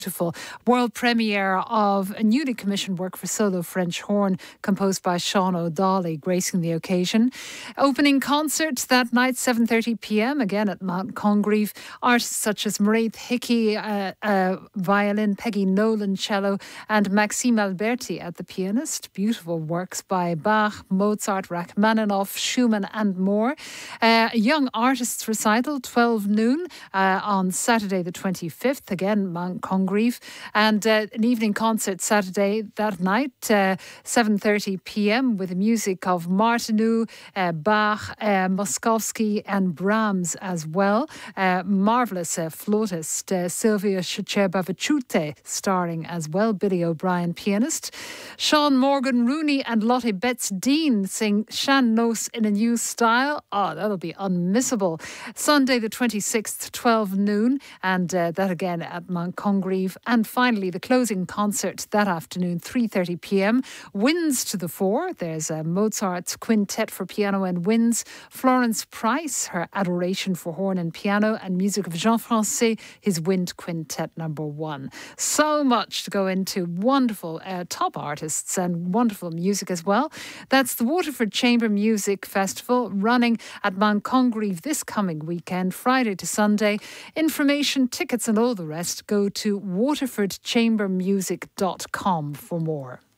beautiful world premiere of a newly commissioned work for solo French horn composed by Sean O'Donnell, gracing the occasion. Opening concert that night, 7:30 p.m, again at Mount Congreve. Artists such as Mairead Hickey, violin, Peggy Nolan, cello, and Maxime Alberti at the pianist. Beautiful works by Bach, Mozart, Rachmaninoff, Schumann, and more. A young artists recital, 12 noon on Saturday the 25th, again Mount Congreve. And an evening concert Saturday that night, 7:30 p.m, with the music of Martineau, Bach, Moskowski and Brahms as well. Marvellous flautist Silvia Cerbaviciute starring as well. Billy O'Brien, pianist. Sean Morgan Rooney and Lottie Betts-Dean sing Shan Nos in a new style. Oh, that'll be unmissable. Sunday the 26th, 12 noon, and that again at Mount Congreve. And finally, the closing concert that afternoon, 3:30 p.m. Winds to the fore. There's Mozart's Quintet for Piano and Winds, Florence Price, her Adoration for Horn and Piano, and music of Jean Francais, his Wind Quintet number 1. So much to go into. Wonderful top artists and wonderful music as well. That's the Waterford Chamber Music Festival running at Mount Congreve this coming weekend, Friday to Sunday. Information, tickets and all the rest, go to waterfordchambermusic.com for more.